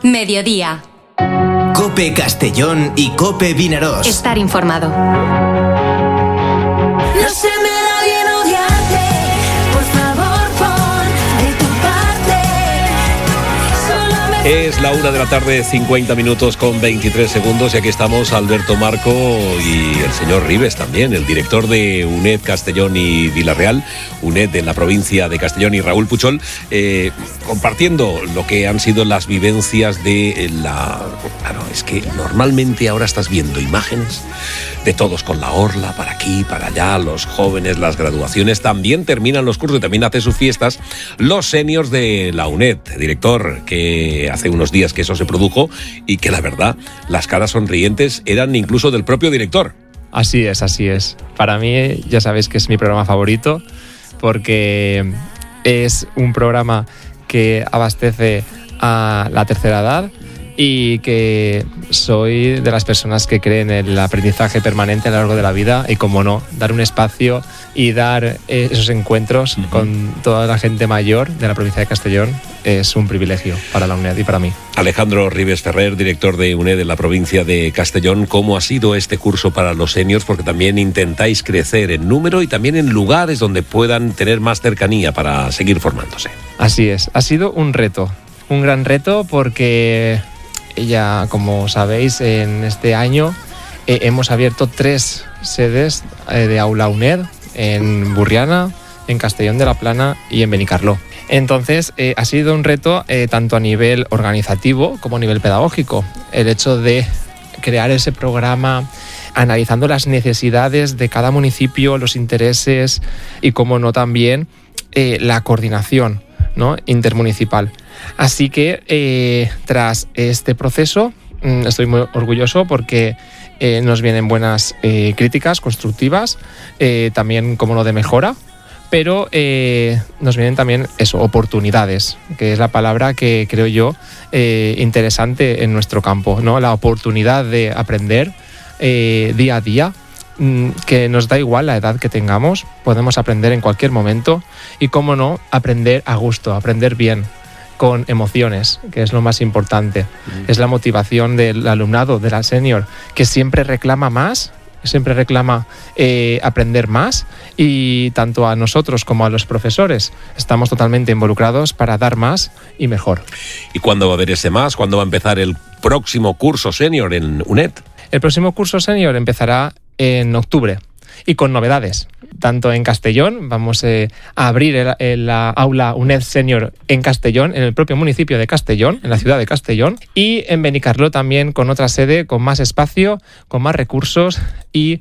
Mediodía. COPE Castellón y COPE Vinarós. Estar informado. No se me da bien odiarte, por favor pon de tu parte. Es la 1:50 con 23 segundos y aquí estamos Alberto Marco y el señor Ribes también, el director de UNED Castellón y Vila-real, UNED en la provincia de Castellón, y Raúl Puchol, compartiendo lo que han sido las vivencias de la... Claro, es que normalmente ahora estás viendo imágenes de todos con la orla, para aquí, para allá, los jóvenes, las graduaciones, también terminan los cursos y también hace sus fiestas los seniors de la UNED, director, que hace unos días que eso se produjo y que la verdad, las caras sonrientes eran incluso del propio director. Así es, así es. Para mí, ya sabéis que es mi programa favorito porque es un programa que abastece a la tercera edad y que soy de las personas que creen en el aprendizaje permanente a lo largo de la vida y, como no, dar un espacio y dar esos encuentros con toda la gente mayor de la provincia de Castellón es un privilegio para la UNED y para mí. Alejandro Ribes Ferrer, director de UNED en la provincia de Castellón, ¿cómo ha sido este curso para los seniors? Porque también intentáis crecer en número y también en lugares donde puedan tener más cercanía para seguir formándose. Así es, ha sido un reto, un gran reto porque... Ya, como sabéis, en este año hemos abierto 3 sedes de Aula UNED en Burriana, en Castellón de la Plana y en Benicarló. Entonces, ha sido un reto tanto a nivel organizativo como a nivel pedagógico. El hecho de crear ese programa analizando las necesidades de cada municipio, los intereses y, como no, también la coordinación, ¿no?, intermunicipal. Así que tras este proceso estoy muy orgulloso porque nos vienen buenas críticas constructivas, también como no de mejora, pero nos vienen también oportunidades, que es la palabra que creo yo interesante en nuestro campo, ¿no? La oportunidad de aprender día a día, que nos da igual la edad que tengamos, podemos aprender en cualquier momento y, cómo no, aprender a gusto, aprender bien, con emociones, que es lo más importante. Es la motivación del alumnado, de la senior, que siempre reclama más, siempre reclama aprender más, y tanto a nosotros como a los profesores estamos totalmente involucrados para dar más y mejor. ¿Y cuándo va a haber ese más? ¿Cuándo va a empezar el próximo curso senior en UNED? El próximo curso senior empezará en octubre y con novedades. Tanto en Castellón, vamos a abrir la aula UNED Senior en Castellón, en el propio municipio de Castellón, en la ciudad de Castellón, y en Benicarló también con otra sede, con más espacio, con más recursos y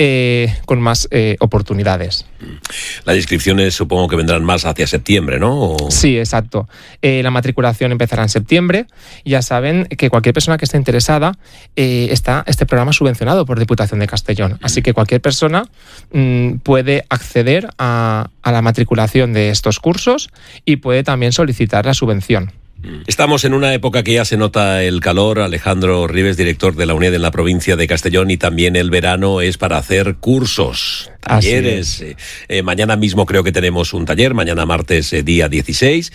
con más oportunidades. Las inscripciones supongo que vendrán más hacia septiembre, ¿no? Sí, exacto. La matriculación empezará en septiembre. Ya saben que cualquier persona que esté interesada, está este programa subvencionado por Diputación de Castellón. Así que cualquier persona puede acceder a la matriculación de estos cursos y puede también solicitar la subvención. Estamos en una época que ya se nota el calor. Alejandro Ribes, director de la UNED en la provincia de Castellón, y también el verano es para hacer cursos, talleres. Mañana mismo creo que tenemos un taller, mañana martes día 16,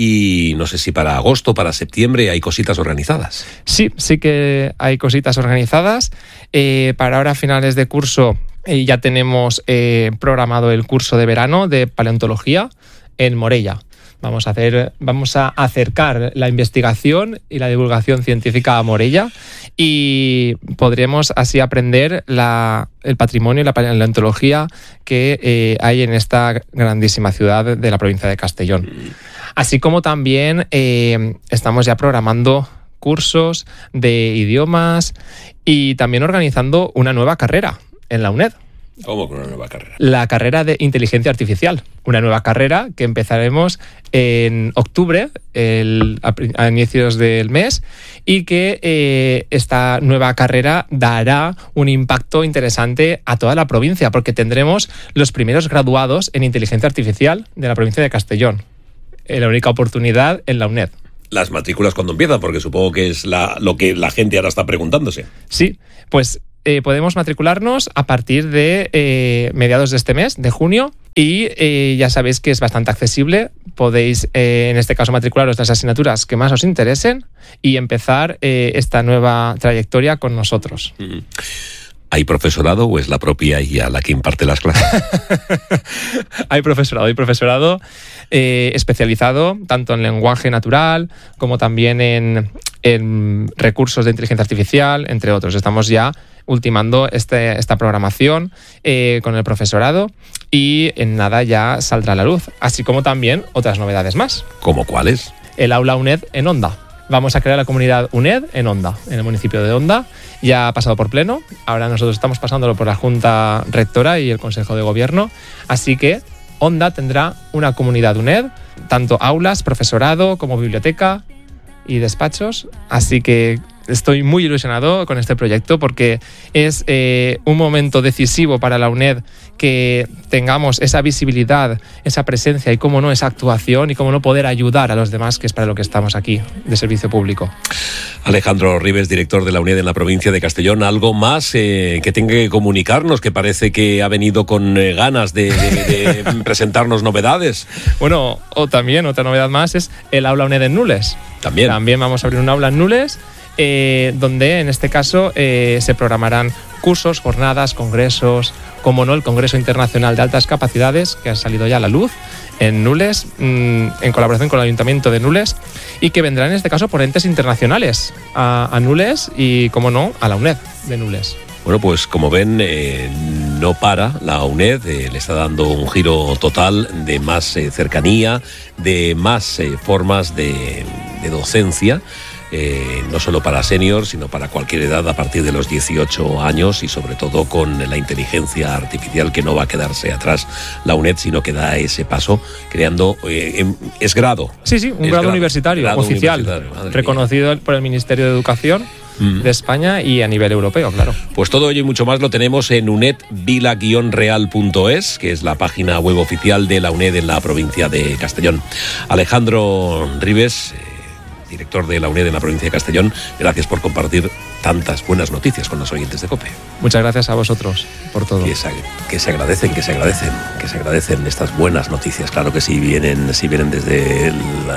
y no sé si para agosto, para septiembre hay cositas organizadas. Sí que hay cositas organizadas. Para ahora, finales de curso, ya tenemos programado el curso de verano de paleontología en Morella. Vamos a acercar la investigación y la divulgación científica a Morella y podremos así aprender el patrimonio y la paleontología que hay en esta grandísima ciudad de la provincia de Castellón. Así como también estamos ya programando cursos de idiomas y también organizando una nueva carrera en la UNED. ¿Cómo con una nueva carrera? La carrera de inteligencia artificial. Una nueva carrera que empezaremos en octubre, a inicios del mes, y que esta nueva carrera dará un impacto interesante a toda la provincia, porque tendremos los primeros graduados en inteligencia artificial de la provincia de Castellón. La única oportunidad en la UNED. Las matrículas, ¿cuándo empiezan? Porque supongo que es lo que la gente ahora está preguntándose. Sí, pues podemos matricularnos a partir de mediados de este mes, de junio, y ya sabéis que es bastante accesible. Podéis, en este caso, matricularos las asignaturas que más os interesen y empezar esta nueva trayectoria con nosotros. ¿Hay profesorado o es la propia IA la que imparte las clases? Hay profesorado especializado tanto en lenguaje natural como también en recursos de inteligencia artificial, entre otros. Estamos ya ultimando esta programación con el profesorado y en nada ya saldrá a la luz, así como también otras novedades más. ¿Cómo cuáles? El aula UNED en Onda. Vamos a crear la comunidad UNED en Onda, en el municipio de Onda. Ya ha pasado por pleno, ahora nosotros estamos pasándolo por la Junta Rectora y el Consejo de Gobierno, así que Onda tendrá una comunidad UNED, tanto aulas, profesorado, como biblioteca y despachos, así que estoy muy ilusionado con este proyecto porque es un momento decisivo para la UNED que tengamos esa visibilidad, esa presencia y, cómo no, esa actuación y, cómo no, poder ayudar a los demás, que es para lo que estamos aquí, de servicio público. Alejandro Ribes, director de la UNED en la provincia de Castellón, ¿algo más que tenga que comunicarnos, que parece que ha venido con ganas de presentarnos novedades? Bueno, también otra novedad más es el aula UNED en Nules. También vamos a abrir un aula en Nules, donde en este caso se programarán cursos, jornadas, congresos, como no, el Congreso Internacional de Altas Capacidades, que ha salido ya a la luz en Nules, en colaboración con el Ayuntamiento de Nules, y que vendrán en este caso ponentes internacionales a Nules y, como no, a la UNED de Nules. Bueno, pues como ven, no para la UNED, le está dando un giro total de más cercanía, de más formas de docencia, no solo para seniors, sino para cualquier edad a partir de los 18 años y sobre todo con la inteligencia artificial, que no va a quedarse atrás la UNED, sino que da ese paso creando, es grado. Sí, un grado universitario, oficial, reconocido por el Ministerio de Educación de España y a nivel europeo, claro. Pues todo ello y mucho más lo tenemos en unedvila-real.es, que es la página web oficial de la UNED en la provincia de Castellón. Alejandro Ribes, director de la UNED en la provincia de Castellón, gracias por compartir tantas buenas noticias con los oyentes de COPE. Muchas gracias a vosotros por todo. Que se agradecen estas buenas noticias, claro que sí, vienen desde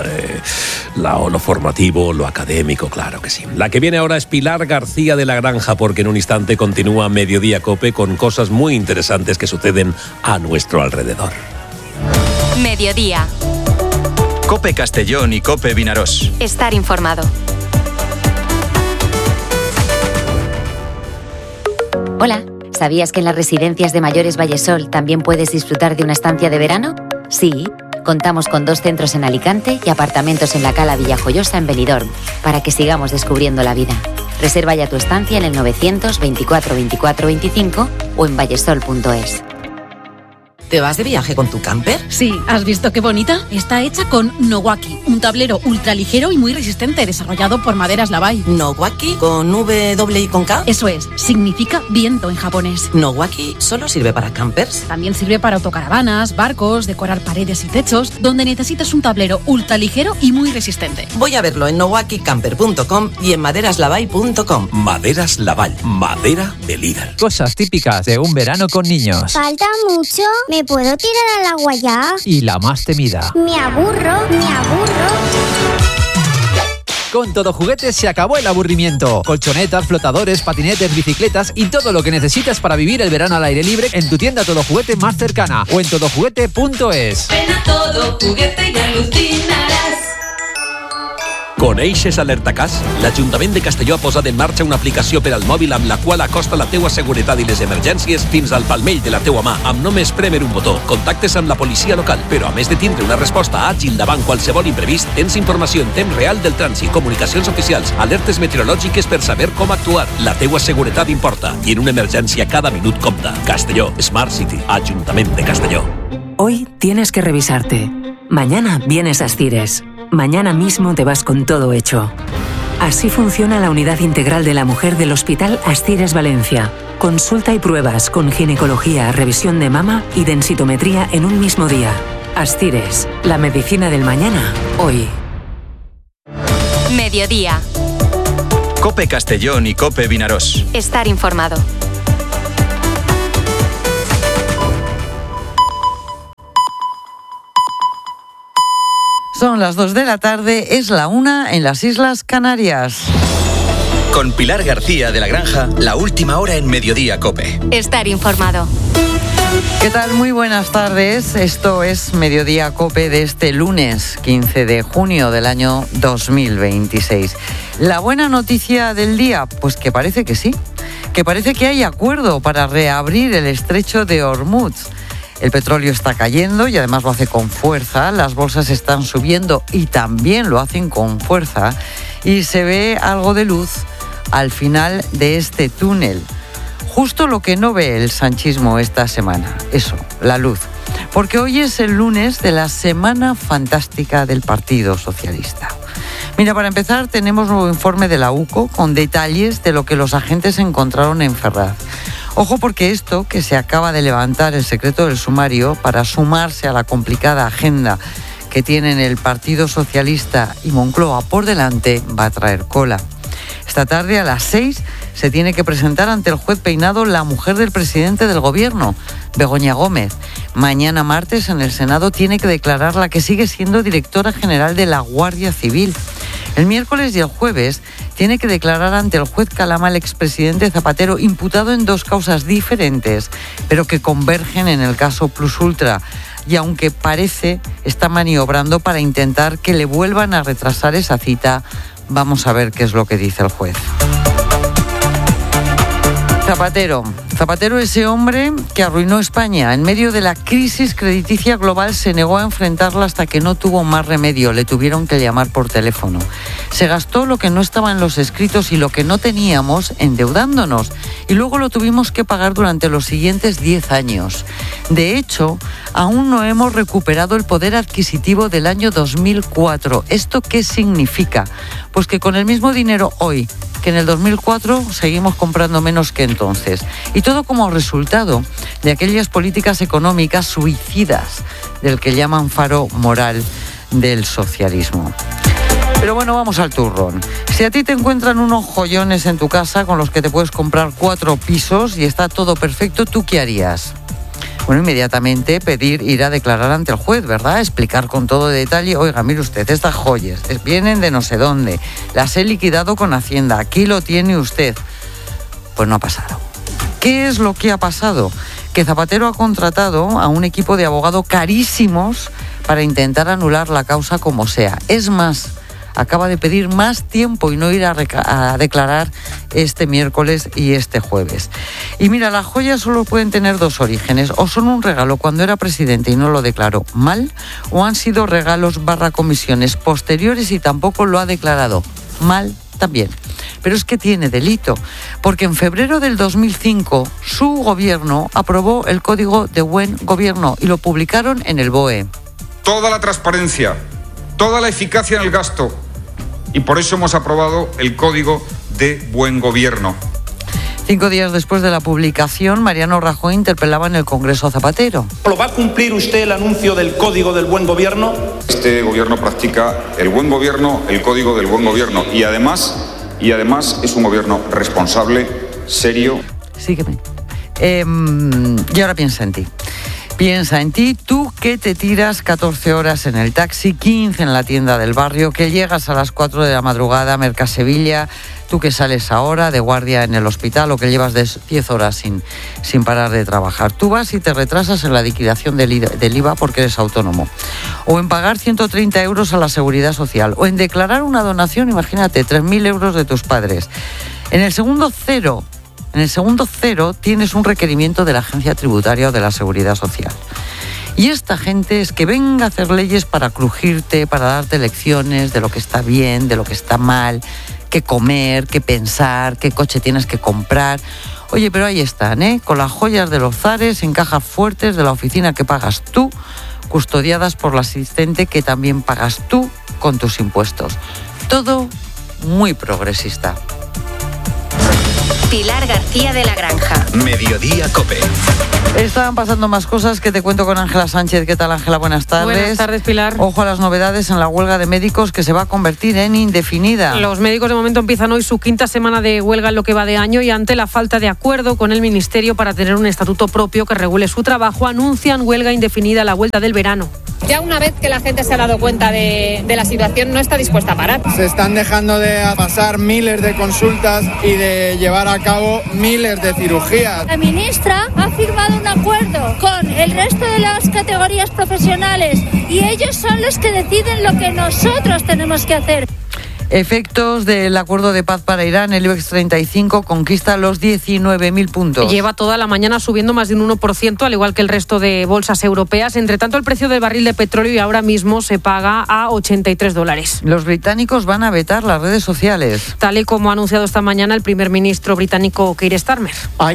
lo formativo, lo académico, claro que sí. La que viene ahora es Pilar García de la Granja, porque en un instante continúa Mediodía COPE con cosas muy interesantes que suceden a nuestro alrededor. Mediodía. COPE Castellón y COPE Vinarós. Estar informado. Hola, ¿sabías que en las residencias de mayores Vallesol también puedes disfrutar de una estancia de verano? Sí, contamos con 2 centros en Alicante y apartamentos en la Cala Villajoyosa en Benidorm, para que sigamos descubriendo la vida. Reserva ya tu estancia en el 924 24 25 o en vallesol.es. ¿Te vas de viaje con tu camper? Sí, ¿has visto qué bonita? Está hecha con Nowaki, un tablero ultraligero y muy resistente, desarrollado por Maderas Lavai. ¿Nowaki? ¿Con W y con K? Eso es, significa viento en japonés. ¿Nowaki solo sirve para campers? También sirve para autocaravanas, barcos, decorar paredes y techos, donde necesitas un tablero ultraligero y muy resistente. Voy a verlo en nowakicamper.com y en maderaslavai.com. Maderas Lavai, madera de líder. Cosas típicas de un verano con niños. ¿Falta mucho? ¿Me puedo tirar al agua ya? Y la más temida. Me aburro. Con Todo Juguetes se acabó el aburrimiento. Colchonetas, flotadores, patinetes, bicicletas y todo lo que necesitas para vivir el verano al aire libre en tu tienda Todo Juguete más cercana o en todojuguete.es. Ven a Todo Juguete y alucinarás. Con Eixes Alertacàs, l'Ajuntament de Castelló ha posat en marxa una aplicació per al mòbil amb la qual acosta la teua seguretat i les emergències fins al palmell de la teua mà, amb només prémer un botó. Contactes amb la policia local, però a més de tindre una resposta àgil davant qualsevol imprevist, tens informació en temps real del trànsit, comunicacions oficials, alertes meteorològiques per saber com actuar. La teua seguretat importa i en una emergència cada minut compta. Castelló, Smart City, Ajuntament de Castelló. Hoy tienes que revisarte. Mañana vienes a Astires. Mañana mismo te vas con todo hecho. Así funciona la Unidad Integral de la Mujer del Hospital Astires Valencia. Consulta y pruebas con ginecología, revisión de mama y densitometría en un mismo día. Astires, la medicina del mañana, hoy. Mediodía. COPE Castellón y COPE Vinarós. Estar informado. Son las 2 de la tarde, es la 1 en las Islas Canarias. Con Pilar García de la Granja, la última hora en Mediodía COPE. Estar informado. ¿Qué tal? Muy buenas tardes. Esto es Mediodía COPE de este lunes 15 de junio del año 2026. La buena noticia del día, pues que parece que sí. Que parece que hay acuerdo para reabrir el estrecho de Hormuz. El petróleo está cayendo y además lo hace con fuerza. Las bolsas están subiendo y también lo hacen con fuerza. Y se ve algo de luz al final de este túnel. Justo lo que no ve el sanchismo esta semana. Eso, la luz. Porque hoy es el lunes de la Semana Fantástica del Partido Socialista. Mira, para empezar tenemos un nuevo informe de la UCO con detalles de lo que los agentes encontraron en Ferraz. Ojo, porque esto que se acaba de levantar el secreto del sumario para sumarse a la complicada agenda que tienen el Partido Socialista y Moncloa por delante va a traer cola. Esta tarde a las 6 se tiene que presentar ante el juez Peinado la mujer del presidente del gobierno, Begoña Gómez. Mañana martes en el Senado tiene que declarar la que sigue siendo directora general de la Guardia Civil. El miércoles y el jueves tiene que declarar ante el juez Calama el expresidente Zapatero, imputado en dos causas diferentes, pero que convergen en el caso Plus Ultra. Y aunque parece está maniobrando para intentar que le vuelvan a retrasar esa cita, vamos a ver qué es lo que dice el juez. Zapatero, ese hombre que arruinó España. En medio de la crisis crediticia global se negó a enfrentarla hasta que no tuvo más remedio. Le tuvieron que llamar por teléfono. Se gastó lo que no estaba en los escritos y lo que no teníamos endeudándonos. Y luego lo tuvimos que pagar durante los siguientes 10 años. De hecho, aún no hemos recuperado el poder adquisitivo del año 2004. ¿Esto qué significa? Pues que con el mismo dinero hoy que en el 2004 seguimos comprando menos que entonces. Y todo como resultado de aquellas políticas económicas suicidas del que llaman faro moral del socialismo. Pero bueno, vamos al turrón. Si a ti te encuentran unos joyones en tu casa con los que te puedes comprar 4 pisos y está todo perfecto, ¿tú qué harías? Bueno, inmediatamente pedir ir a declarar ante el juez, ¿verdad? Explicar con todo detalle, oiga, mire usted, estas joyas vienen de no sé dónde, las he liquidado con Hacienda, aquí lo tiene usted. Pues no ha pasado. ¿Qué es lo que ha pasado? Que Zapatero ha contratado a un equipo de abogados carísimos para intentar anular la causa como sea. Es más, acaba de pedir más tiempo y no ir a declarar este miércoles y este jueves. Y mira, las joyas solo pueden tener dos orígenes. O son un regalo cuando era presidente y no lo declaró mal, o han sido regalos / comisiones posteriores y tampoco lo ha declarado mal también. Pero es que tiene delito, porque en febrero del 2005 su gobierno aprobó el Código de Buen Gobierno y lo publicaron en el BOE. Toda la transparencia, toda la eficacia en el gasto, y por eso hemos aprobado el Código de Buen Gobierno. 5 días después de la publicación, Mariano Rajoy interpelaba en el Congreso a Zapatero. ¿Lo va a cumplir usted el anuncio del Código del Buen Gobierno? Este gobierno practica el buen gobierno, el Código del Buen Gobierno, y además es un gobierno responsable, serio. Sígueme. Y ahora piensa en ti. Piensa en ti, tú que te tiras 14 horas en el taxi, 15 en la tienda del barrio, que llegas a las 4 de la madrugada a Mercasevilla, tú que sales ahora de guardia en el hospital o que llevas 10 horas sin parar de trabajar. Tú vas y te retrasas en la liquidación del IVA porque eres autónomo. O en pagar 130 euros a la Seguridad Social. O en declarar una donación, imagínate, 3.000 euros de tus padres. En el segundo cero tienes un requerimiento de la Agencia Tributaria o de la Seguridad Social. Y esta gente es que venga a hacer leyes para crujirte, para darte lecciones de lo que está bien, de lo que está mal, qué comer, qué pensar, qué coche tienes que comprar. Oye, pero ahí están, con las joyas de los zares en cajas fuertes de la oficina que pagas tú, custodiadas por la asistente que también pagas tú con tus impuestos. Todo muy progresista. Pilar García de la Granja. Mediodía COPE. Estaban pasando más cosas que te cuento con Ángela Sánchez. ¿Qué tal, Ángela? Buenas tardes. Buenas tardes, Pilar. Ojo a las novedades en la huelga de médicos que se va a convertir en indefinida. Los médicos de momento empiezan hoy su quinta semana de huelga en lo que va de año y ante la falta de acuerdo con el Ministerio para tener un estatuto propio que regule su trabajo, anuncian huelga indefinida a la vuelta del verano. Ya una vez que la gente se ha dado cuenta de la situación, no está dispuesta a parar. Se están dejando de pasar miles de consultas y de llevar a cabo miles de cirugías. La ministra ha firmado un acuerdo con el resto de las categorías profesionales y ellos son los que deciden lo que nosotros tenemos que hacer. Efectos del acuerdo de paz para Irán, el IBEX 35 conquista los 19.000 puntos. Lleva toda la mañana subiendo más de un 1%, al igual que el resto de bolsas europeas. Entre tanto, el precio del barril de petróleo y ahora mismo se paga a $83. Los británicos van a vetar las redes sociales. Tal y como ha anunciado esta mañana el primer ministro británico Keir Starmer.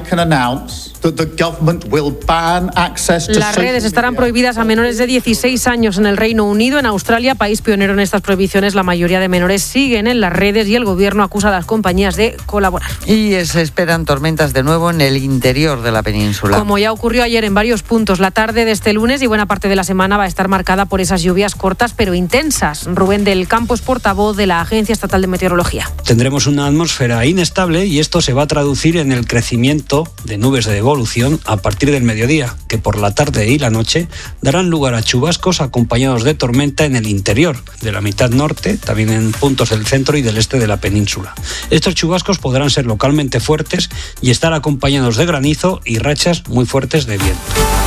Las redes estarán prohibidas a menores de 16 años en el Reino Unido. En Australia, país pionero en estas prohibiciones, la mayoría de menores siguen en las redes y el gobierno acusa a las compañías de colaborar. Y se esperan tormentas de nuevo en el interior de la península. Como ya ocurrió ayer en varios puntos, la tarde de este lunes y buena parte de la semana va a estar marcada por esas lluvias cortas pero intensas. Rubén del Campo es portavoz de la Agencia Estatal de Meteorología. Tendremos una atmósfera inestable y esto se va a traducir en el crecimiento de nubes de evolución a partir del mediodía, que por la tarde y la noche darán lugar a chubascos acompañados de tormenta en el interior de la mitad norte, también en puntos del centro y del este de la península. Estos chubascos podrán ser localmente fuertes y estar acompañados de granizo y rachas muy fuertes de viento.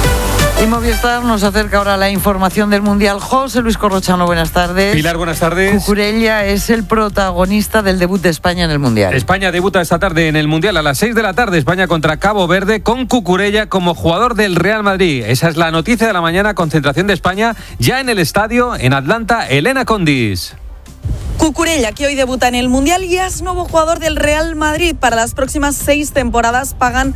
Y Movistar nos acerca ahora la información del Mundial. José Luis Corrochano, buenas tardes. Pilar, buenas tardes. Cucurella es el protagonista del debut de España en el Mundial. España debuta esta tarde en el Mundial a las 6 de la tarde. España contra Cabo Verde con Cucurella como jugador del Real Madrid. Esa es la noticia de la mañana. Concentración de España ya en el estadio en Atlanta. Elena Condis. Cucurella, que hoy debuta en el Mundial y es nuevo jugador del Real Madrid. Para las próximas 6 temporadas pagan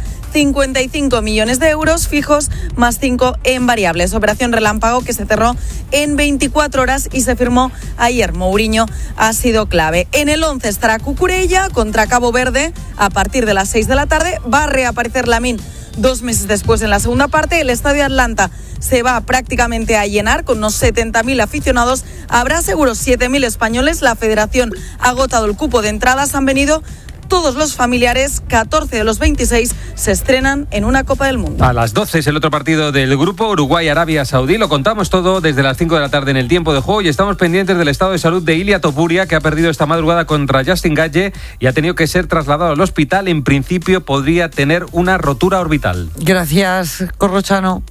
55 millones de euros fijos más 5 en variables. Operación relámpago que se cerró en 24 horas y se firmó ayer. Mourinho ha sido clave. En el 11 estará Cucurella contra Cabo Verde a partir de las 6 de la tarde. Va a reaparecer Lamine 2 meses después en la segunda parte. El estadio Atlanta se va prácticamente a llenar con unos 70.000 aficionados. Habrá seguro 7.000 españoles. La federación ha agotado el cupo de entradas. Han venido todos los familiares. 14 de los 26 se estrenan en una Copa del Mundo. A las 12 es el otro partido del grupo Uruguay-Arabia Saudí. Lo contamos todo desde las 5 de la tarde en el tiempo de juego y estamos pendientes del estado de salud de Ilia Topuria, que ha perdido esta madrugada contra Justin Gaethje y ha tenido que ser trasladado al hospital. En principio podría tener una rotura orbital. Gracias, Corrochano.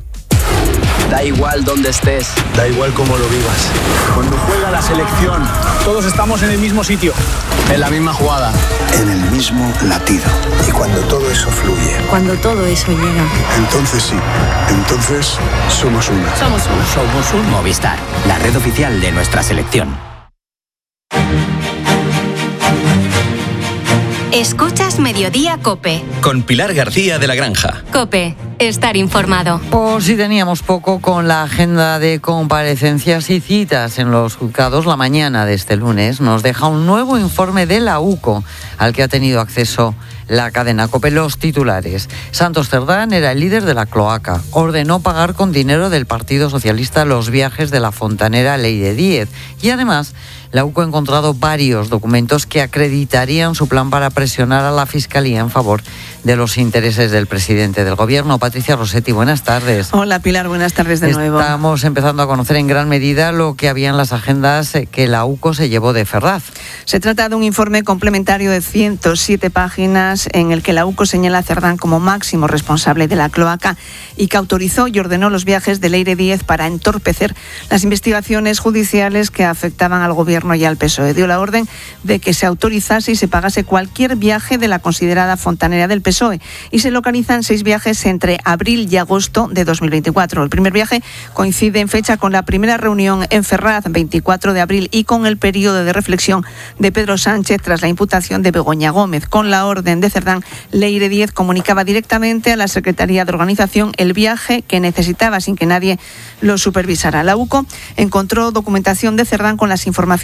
Da igual dónde estés, da igual cómo lo vivas. Cuando juega la selección, todos estamos en el mismo sitio, en la misma jugada, en el mismo latido. Y cuando todo eso fluye, cuando todo eso llega, entonces sí, entonces somos uno. Somos uno. Somos un Movistar, la red oficial de nuestra selección. Escuchas Mediodía COPE. Con Pilar García de la Granja. COPE, estar informado. Por si teníamos poco con la agenda de comparecencias y citas en los juzgados, la mañana de este lunes nos deja un nuevo informe de la UCO al que ha tenido acceso la cadena COPE. Los titulares. Santos Cerdán era el líder de la cloaca. Ordenó pagar con dinero del Partido Socialista los viajes de la fontanera Leire Díez. Y además, la UCO ha encontrado varios documentos que acreditarían su plan para presionar a la Fiscalía en favor de los intereses del presidente del Gobierno. Patricia Rossetti, buenas tardes. Hola Pilar, buenas tardes de nuevo. Estamos empezando a conocer en gran medida lo que había en las agendas que la UCO se llevó de Ferraz. Se trata de un informe complementario de 107 páginas en el que la UCO señala a Cerdán como máximo responsable de la cloaca y que autorizó y ordenó los viajes de Leire Díez para entorpecer las investigaciones judiciales que afectaban al Gobierno y al PSOE. Dio la orden de que se autorizase y se pagase cualquier viaje de la considerada fontanera del PSOE y se localizan 6 viajes entre abril y agosto de 2024. El primer viaje coincide en fecha con la primera reunión en Ferraz, 24 de abril, y con el periodo de reflexión de Pedro Sánchez tras la imputación de Begoña Gómez. Con la orden de Cerdán, Leire Díez comunicaba directamente a la Secretaría de Organización el viaje que necesitaba sin que nadie lo supervisara. La UCO encontró documentación de Cerdán con las informaciones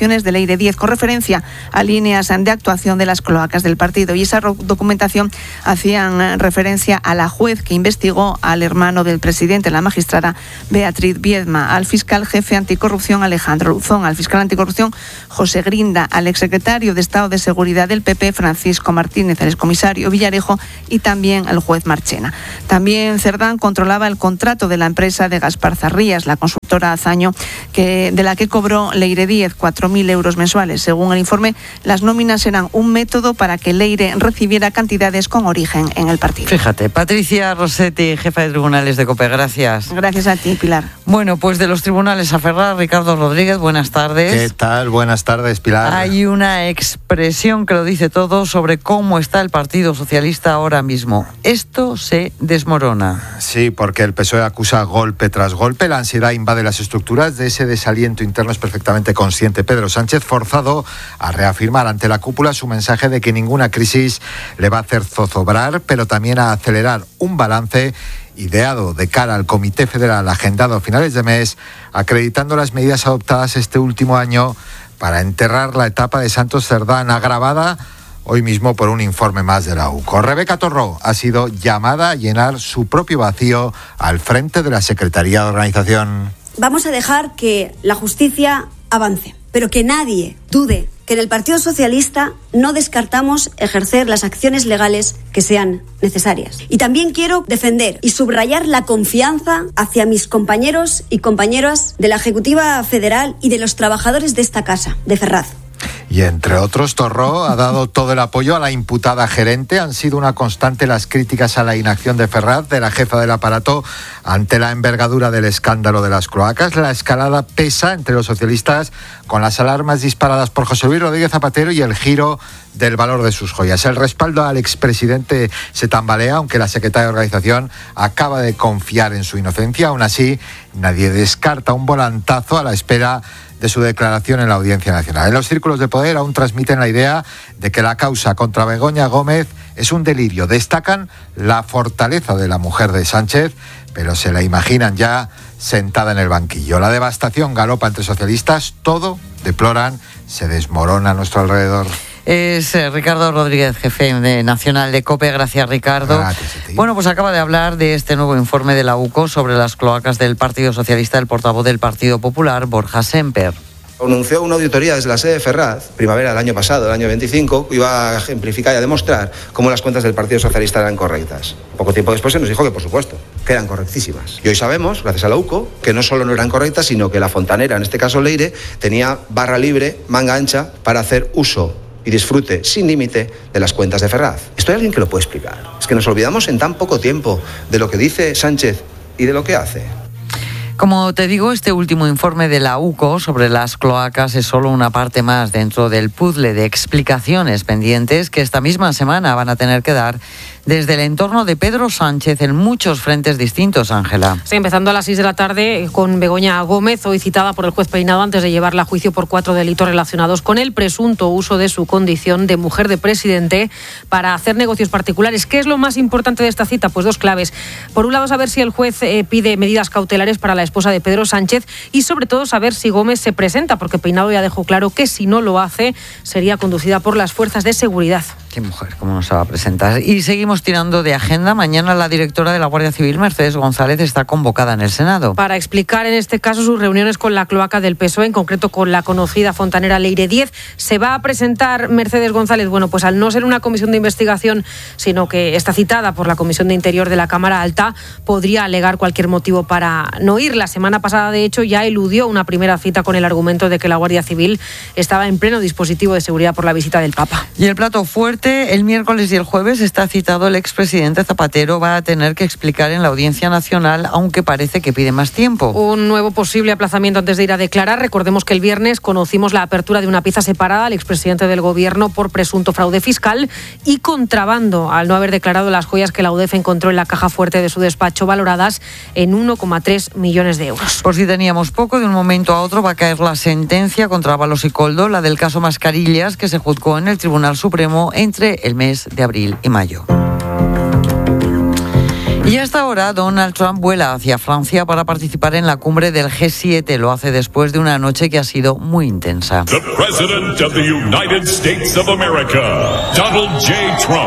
recomendaciones de Leire 10 con referencia a líneas de actuación de las cloacas del partido. Y esa documentación hacían referencia a la juez que investigó al hermano del presidente, la magistrada Beatriz Viedma, al fiscal jefe anticorrupción Alejandro Luzón, al fiscal anticorrupción José Grinda, al exsecretario de Estado de Seguridad del PP Francisco Martínez, al excomisario Villarejo y también al juez Marchena. También Cerdán controlaba el contrato de la empresa de Gaspar Zarrías, la consultora Azaño, de la que cobró Leire 10 4.000 euros mensuales. Según el informe, las nóminas eran un método para que Leire recibiera cantidades con origen en el partido. Fíjate, Patricia Rossetti, jefa de tribunales de COPE, gracias. Gracias a ti, Pilar. Bueno, pues de los tribunales a Ferraz, Ricardo Rodríguez, buenas tardes. ¿Qué tal? Buenas tardes, Pilar. Hay una expresión que lo dice todo sobre cómo está el Partido Socialista ahora mismo. Esto se desmorona. Sí, porque el PSOE acusa golpe tras golpe, la ansiedad invade las estructuras, de ese desaliento interno es perfectamente consciente Pedro Sánchez, forzado a reafirmar ante la cúpula su mensaje de que ninguna crisis le va a hacer zozobrar, pero también a acelerar un balance ideado de cara al Comité Federal agendado a finales de mes, acreditando las medidas adoptadas este último año para enterrar la etapa de Santos Cerdán, agravada hoy mismo por un informe más de la UCO. Rebeca Torró ha sido llamada a llenar su propio vacío al frente de la Secretaría de Organización. Vamos a dejar que la justicia avance, pero que nadie dude que en el Partido Socialista no descartamos ejercer las acciones legales que sean necesarias. Y también quiero defender y subrayar la confianza hacia mis compañeros y compañeras de la Ejecutiva Federal y de los trabajadores de esta casa, de Ferraz. Y entre otros, Torró ha dado todo el apoyo a la imputada gerente. Han sido una constante las críticas a la inacción de Ferraz, de la jefa del aparato, ante la envergadura del escándalo de las cloacas. La escalada pesa entre los socialistas con las alarmas disparadas por José Luis Rodríguez Zapatero y el giro del valor de sus joyas. El respaldo al expresidente se tambalea, aunque la secretaria de Organización acaba de confiar en su inocencia. Aún así, nadie descarta un volantazo a la espera de su declaración en la Audiencia Nacional. En los círculos de poder aún transmiten la idea de que la causa contra Begoña Gómez es un delirio. Destacan la fortaleza de la mujer de Sánchez, pero se la imaginan ya sentada en el banquillo. La devastación galopa entre socialistas, todo, deploran, se desmorona a nuestro alrededor. Es Ricardo Rodríguez, jefe nacional de COPE. Gracias, Ricardo. Gracias a ti. Bueno, pues acaba de hablar de este nuevo informe de la UCO sobre las cloacas del Partido Socialista el portavoz del Partido Popular, Borja Semper. Anunció una auditoría desde la sede de Ferraz, primavera del año pasado, el año 25, iba a ejemplificar y a demostrar cómo las cuentas del Partido Socialista eran correctas. Poco tiempo después se nos dijo que, por supuesto, que eran correctísimas. Y hoy sabemos, gracias a la UCO, que no solo no eran correctas, sino que la fontanera, en este caso Leire, tenía barra libre, manga ancha, para hacer uso y disfrute sin límite de las cuentas de Ferraz. ¿Esto hay alguien que lo puede explicar? Es que nos olvidamos en tan poco tiempo de lo que dice Sánchez y de lo que hace. Como te digo, este último informe de la UCO sobre las cloacas es solo una parte más dentro del puzzle de explicaciones pendientes que esta misma semana van a tener que dar desde el entorno de Pedro Sánchez en muchos frentes distintos, Ángela. Sí, empezando a las 6 de la tarde con Begoña Gómez, hoy citada por el juez Peinado antes de llevarla a juicio por 4 delitos relacionados con el presunto uso de su condición de mujer de presidente para hacer negocios particulares. ¿Qué es lo más importante de esta cita? Pues dos claves. Por un lado, saber si el juez pide medidas cautelares para la esposa de Pedro Sánchez y sobre todo saber si Gómez se presenta, porque Peinado ya dejó claro que si no lo hace sería conducida por las fuerzas de seguridad. Qué mujer, cómo no se va a presentar. Y seguimos tirando de agenda. Mañana la directora de la Guardia Civil, Mercedes González, está convocada en el Senado. Para explicar en este caso sus reuniones con la cloaca del PSOE, en concreto con la conocida fontanera Leire 10. ¿Se va a presentar Mercedes González? Bueno, pues al no ser una comisión de investigación, sino que está citada por la Comisión de Interior de la Cámara Alta, podría alegar cualquier motivo para no ir. La semana pasada, de hecho, ya eludió una primera cita con el argumento de que la Guardia Civil estaba en pleno dispositivo de seguridad por la visita del Papa. Y el plato fuerte, el miércoles y el jueves está citado el expresidente Zapatero. Va a tener que explicar en la Audiencia Nacional, aunque parece que pide más tiempo. Un nuevo posible aplazamiento antes de ir a declarar. Recordemos que el viernes conocimos la apertura de una pieza separada al expresidente del Gobierno por presunto fraude fiscal y contrabando, al no haber declarado las joyas que la UDEF encontró en la caja fuerte de su despacho, valoradas en 1,3 millones de euros. Por si teníamos poco, de un momento a otro va a caer la sentencia contra Ábalos y Koldo, la del caso Mascarillas, que se juzgó en el Tribunal Supremo entre el mes de abril y mayo. Y hasta ahora Donald Trump vuela hacia Francia para participar en la cumbre del G7. Lo hace después de una noche que ha sido muy intensa. The President of the United States of America, Donald J. Trump.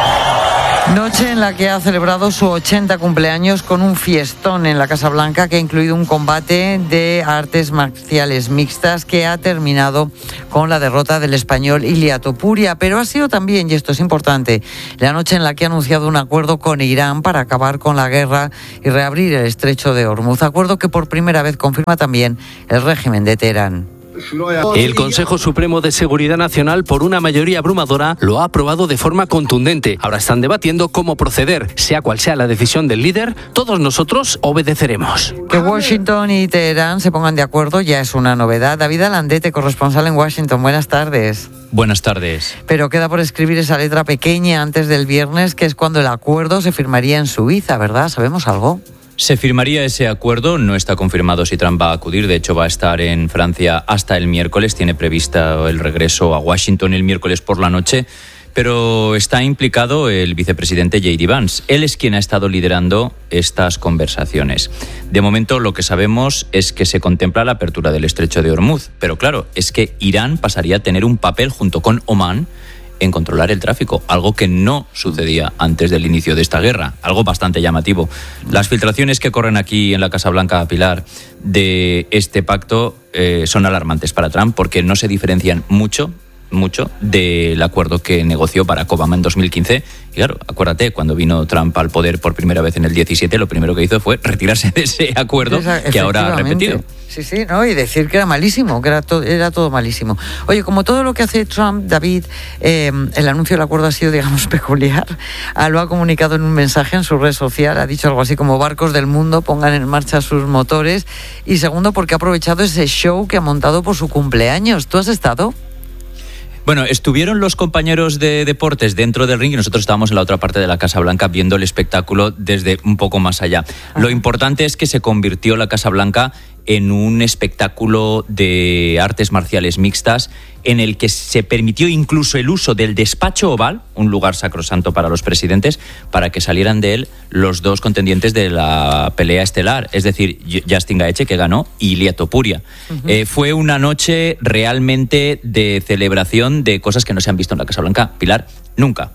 Noche en la que ha celebrado su 80 cumpleaños con un fiestón en la Casa Blanca que ha incluido un combate de artes marciales mixtas que ha terminado con la derrota del español Ilia Topuria. Pero ha sido también, y esto es importante, la noche en la que ha anunciado un acuerdo con Irán para acabar con la guerra y reabrir el estrecho de Hormuz. Acuerdo que por primera vez confirma también el régimen de Teherán. El Consejo Supremo de Seguridad Nacional, por una mayoría abrumadora, lo ha aprobado de forma contundente. Ahora están debatiendo cómo proceder. Sea cual sea la decisión del líder, todos nosotros obedeceremos. Que Washington y Teherán se pongan de acuerdo ya es una novedad. David Alandete, corresponsal en Washington. Buenas tardes. Buenas tardes. Pero queda por escribir esa letra pequeña antes del viernes, que es cuando el acuerdo se firmaría en Suiza, ¿verdad? ¿Sabemos algo? Se firmaría ese acuerdo, no está confirmado si Trump va a acudir, de hecho va a estar en Francia hasta el miércoles, tiene prevista el regreso a Washington el miércoles por la noche, pero está implicado el vicepresidente J.D. Vance. Él es quien ha estado liderando estas conversaciones. De momento lo que sabemos es que se contempla la apertura del estrecho de Hormuz, pero claro, es que Irán pasaría a tener un papel junto con Omán en controlar el tráfico, algo que no sucedía antes del inicio de esta guerra, algo bastante llamativo. Las filtraciones que corren aquí en la Casa Blanca, Pilar, de este pacto son alarmantes para Trump porque no se diferencian mucho del acuerdo que negoció Barack Obama en 2015. Y claro, acuérdate, cuando vino Trump al poder por primera vez en el 17, lo primero que hizo fue retirarse de ese acuerdo que ahora ha repetido. Sí, ¿no? Y decir que era malísimo, que era todo malísimo. Oye, como todo lo que hace Trump, David, el anuncio del acuerdo ha sido, digamos, peculiar. Lo ha comunicado en un mensaje en su red social, ha dicho algo así como: barcos del mundo, pongan en marcha sus motores. Y segundo, porque ha aprovechado ese show que ha montado por su cumpleaños. ¿Tú has estado? Bueno, estuvieron los compañeros de deportes dentro del ring y nosotros estábamos en la otra parte de la Casa Blanca viendo el espectáculo desde un poco más allá. Lo importante es que se convirtió la Casa Blanca en un espectáculo de artes marciales mixtas en el que se permitió incluso el uso del despacho oval, un lugar sacrosanto para los presidentes, para que salieran de él los dos contendientes de la pelea estelar, es decir, Justin Gaethje, que ganó, y Ilia Topuria. Fue una noche realmente de celebración de cosas que no se han visto en la Casa Blanca, Pilar, nunca.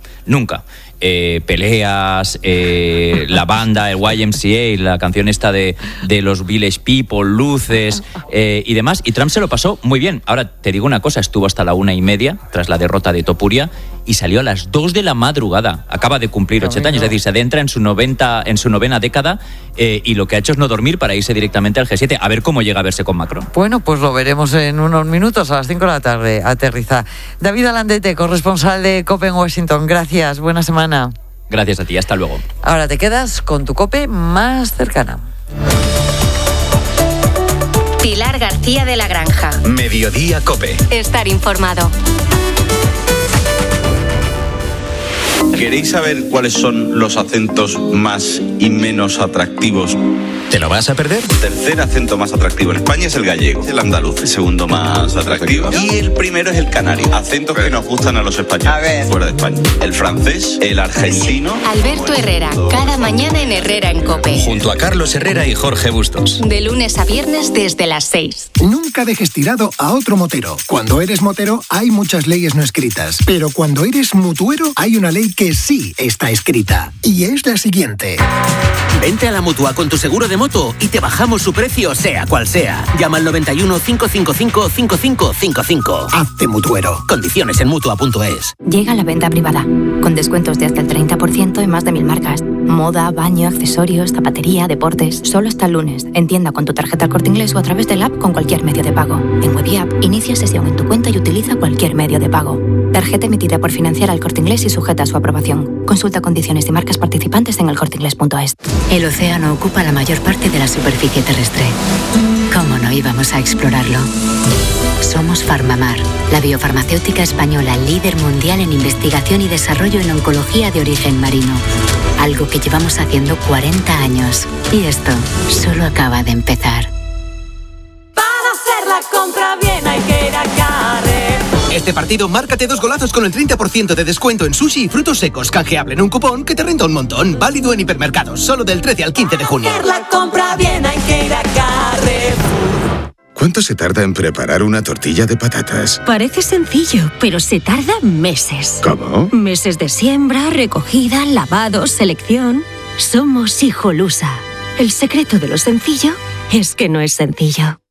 Peleas, la banda, el YMCA, la canción esta de los Village People, luces y demás, y Trump se lo pasó muy bien. Ahora te digo una cosa, estuvo hasta la 1:30 tras la derrota de Topuria y salió a las 2 de la madrugada. Acaba de cumplir 80 años, es decir, se adentra en su novena década y lo que ha hecho es no dormir para irse directamente al G7 a ver cómo llega a verse con Macron. Bueno, pues lo veremos en unos minutos, a las 5 de la tarde, aterriza. David Alandete, corresponsal de COPE en Washington, gracias, buena semana. Gracias a ti, hasta luego. Ahora te quedas con tu COPE más cercana. Pilar García de la Granja. Mediodía COPE. Estar informado. ¿Queréis saber cuáles son los acentos más y menos atractivos? ¿Te lo vas a perder? El tercer acento más atractivo en España es el gallego, el andaluz, el segundo más atractivo. Y el primero es el canario. Acentos que nos gustan a los españoles fuera de España. El francés, el argentino. Alberto Herrera, cada mañana en Herrera en COPE. Junto a Carlos Herrera y Jorge Bustos. De lunes a viernes desde las 6. Nunca dejes tirado a otro motero. Cuando eres motero hay muchas leyes no escritas. Pero cuando eres mutuero hay una ley que sí está escrita. Y es la siguiente. Vente a la Mutua con tu seguro de moto y te bajamos su precio sea cual sea. Llama al 91 555 5555. Hazte mutuero. Condiciones en Mutua.es. Llega la venta privada, con descuentos de hasta el 30% en más de 1000 marcas. Moda, baño, accesorios, zapatería, deportes. Solo hasta el lunes. En tienda con tu tarjeta El Corte Inglés o a través del app con cualquier medio de pago. En Web y App, inicia sesión en tu cuenta y utiliza cualquier medio de pago. Tarjeta emitida por Financiera El Corte Inglés y sujeta a su aprobación. Consulta condiciones y marcas participantes en elcorteingles.es. El océano ocupa la mayor parte de la superficie terrestre. ¿Cómo no íbamos a explorarlo? Somos Farmamar, la biofarmacéutica española líder mundial en investigación y desarrollo en oncología de origen marino. Algo que llevamos haciendo 40 años. Y esto solo acaba de empezar. Para hacer la compra bien hay que ir a Carrefour. Este este partido, márcate 2 golazos con el 30% de descuento en sushi y frutos secos, canjeable en un cupón que te renta un montón. Válido en hipermercados, solo del 13 al 15 de junio. La compra bien, hay que ir a Carrefour. ¿Cuánto se tarda en preparar una tortilla de patatas? Parece sencillo, pero se tarda meses. ¿Cómo? Meses de siembra, recogida, lavado, selección. Somos Hijolusa. El secreto de lo sencillo es que no es sencillo.